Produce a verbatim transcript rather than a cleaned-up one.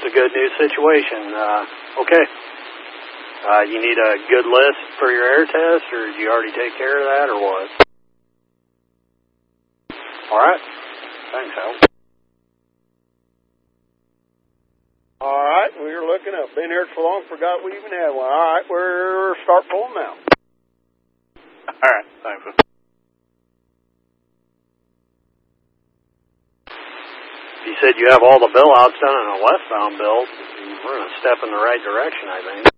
It's a good news situation. Uh, okay. Uh, you need a good list for your air test, or did you already take care of that, or what? All right. Thanks, Hal. All right, we were looking up. Been here so long, forgot we even had one. All right, we're start pulling them out. All right, thanks. You said you have all the bill outs done in a westbound bill. We're going to step in the right direction, I think.